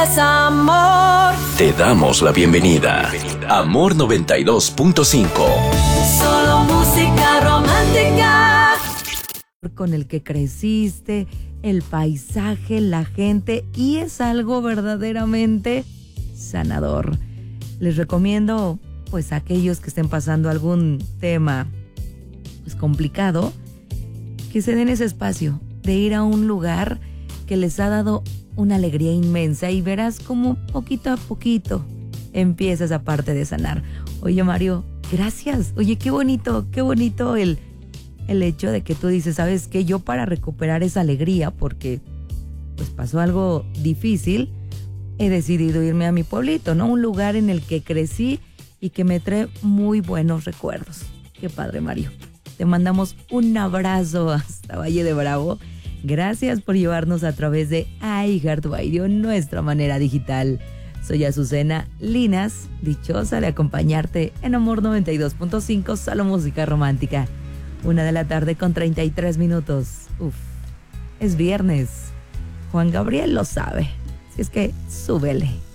Es amor. Te damos la bienvenida. Amor 92.5. Solo música romántica. Con el que creciste, el paisaje, la gente, y es algo verdaderamente sanador. Les recomiendo, pues, a aquellos que estén pasando algún tema, pues, complicado, que se den ese espacio de ir a un lugar que les ha dado una alegría inmensa y verás cómo poquito a poquito empieza esa parte de sanar. Oye, Mario, gracias. Oye, qué bonito el hecho de que tú dices, ¿sabes qué? Yo para recuperar esa alegría, porque pues pasó algo difícil, he decidido irme a mi pueblito, ¿no? Un lugar en el que crecí y que me trae muy buenos recuerdos. Qué padre, Mario. Te mandamos un abrazo hasta Valle de Bravo. Gracias por llevarnos a través de iHeartRadio, nuestra manera digital. Soy Azucena Linas, dichosa de acompañarte en Amor 92.5, solo música romántica. 1:00 con 33 minutos. Uf, es viernes. Juan Gabriel lo sabe. Así es que súbele.